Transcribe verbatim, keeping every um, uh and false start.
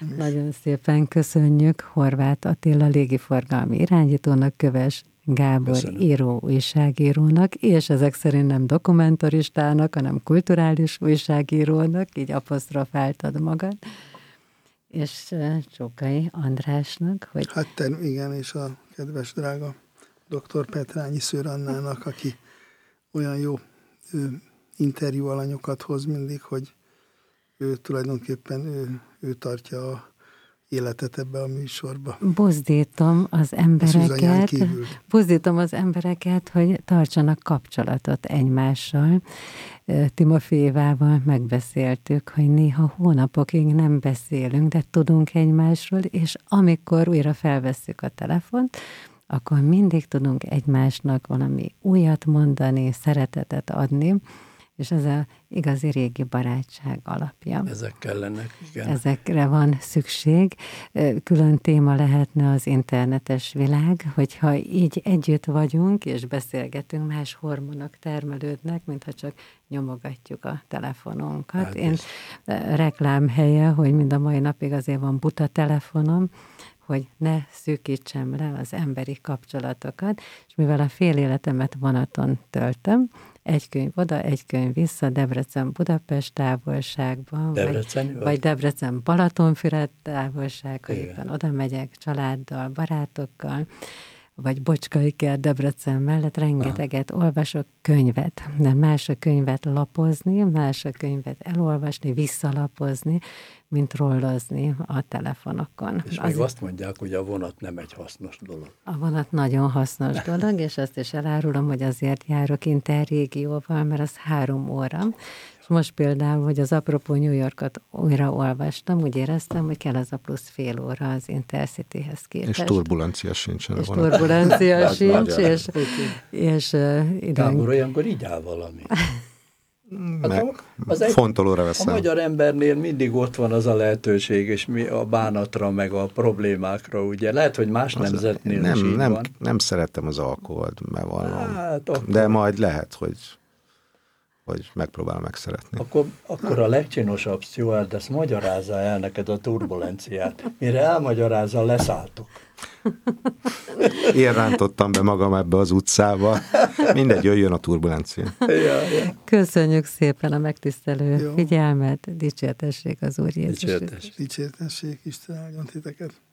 Nagyon szépen köszönjük Horváth Attila légiforgalmi irányítónak, Köves Gábor Köszönöm. író, újságírónak, és ezek szerint nem dokumentaristának, hanem kulturális újságírónak, így apostrofáltad magad, és Csókai Andrásnak, hogy... Hát te, igen, és a kedves drága doktor Petrányi Szőr Annának, aki olyan jó ő, interjú alanyokat hoz mindig, hogy ő tulajdonképpen ő, ő tartja a életet ebbe a műsorba. Buzdítom az embereket, buzdítom az embereket, hogy tartsanak kapcsolatot egymással. Timoféjával megbeszéltük, hogy néha hónapokig nem beszélünk, de tudunk egymásról, és amikor újra felvesszük a telefont, akkor mindig tudunk egymásnak valami újat mondani, szeretetet adni, és ez az igazi régi barátság alapja. Ezek kellenek, igen. Ezekre van szükség. Külön téma lehetne az internetes világ, hogyha így együtt vagyunk, és beszélgetünk, más hormonok termelődnek, mintha csak nyomogatjuk a telefonunkat. Hát Én reklámhelye, hogy mind a mai napig azért van buta telefonom, hogy ne szűkítsem le az emberi kapcsolatokat, és mivel a fél életemet vonaton töltöm, egy könyv oda, egy könyv vissza, Debrecen-Budapest távolságban, Debrecen, vagy, vagy Debrecen-Balatonfüred távolság, ha éppen oda megyek családdal, barátokkal, vagy Bocskai kert Debrecen mellett, rengeteget ah. olvasok könyvet, de más a könyvet lapozni, más a könyvet elolvasni, visszalapozni, mint rollozni a telefonokon. És még azt mondják, hogy a vonat nem egy hasznos dolog. A vonat nagyon hasznos dolog, és azt is elárulom, hogy azért járok interrégióval, mert az három óra. És most például, hogy az apropó New Yorkot újra olvastam, úgy éreztem, hogy kell az a plusz fél óra az Intercityhez képest. És turbulencia sincs. És turbulencia sincs, és, és uh, időnk... Gábor, olyankor így áll valami. Meg az egy, fontolóra veszem. A magyar embernél mindig ott van az a lehetőség, és mi a bánatra, meg a problémákra, ugye. Lehet, hogy más az nemzetnél nem, is így nem, van. Nem szeretem az alkoholt, bevallom. Hát, akkor... De majd lehet, hogy, hogy megpróbálom megszeretni. Akkor, akkor a legcsinosabb stewardess magyarázza el neked a turbulenciát. Mire elmagyarázza, leszálltok. Én rántottam be magam ebbe az utcába. Mindegy, jöjjön a turbulencia. Ja, ja. Köszönjük szépen a megtisztelő Jó. figyelmet. Dicsértessék az Úr Jézus. Dicsértessék. Dicsértessék, Isten áldjon titeket.